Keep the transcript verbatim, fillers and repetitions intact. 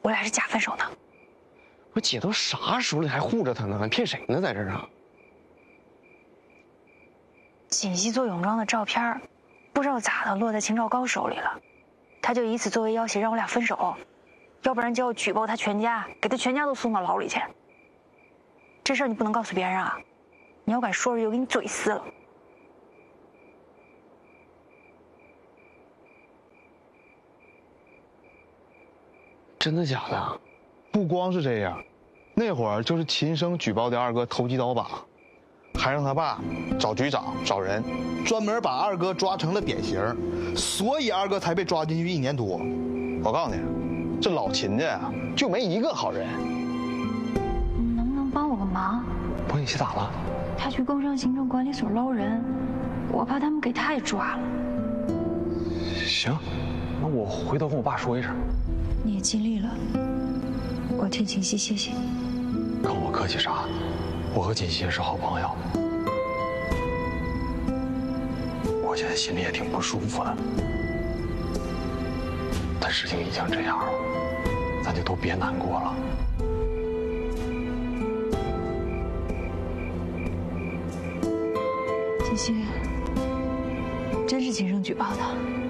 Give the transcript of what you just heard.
我俩是假分手呢。 我姐都啥时候了，还护着他呢？骗谁呢？在这儿啊？ 锦溪做泳装的照片，不知道咋的落在秦兆高手里了，他就以此作为要挟让我俩分手，要不然就要举报他全家，给他全家都送到牢里去。这事儿你不能告诉别人啊！你要敢说出去，我给你嘴撕了。 真的假的？ 不光是这样，那会儿就是秦生举报的二哥投机倒把，还让他爸找局长找人，专门把二哥抓成了典型，所以二哥才被抓进去一年多。我告诉你，这老秦家呀，就没一个好人。 你能不能帮我个忙？ 帮你去咋了？ 他去工商行政管理所捞人，我怕他们给他也抓了。 行，那我回头跟我爸说一声。 你也尽力了，我替锦溪谢谢你。 跟我客气啥？我和锦溪也是好朋友。我现在心里也挺不舒服的，但事情已经这样了，咱就都别难过了。 锦溪，真是秦生举报的。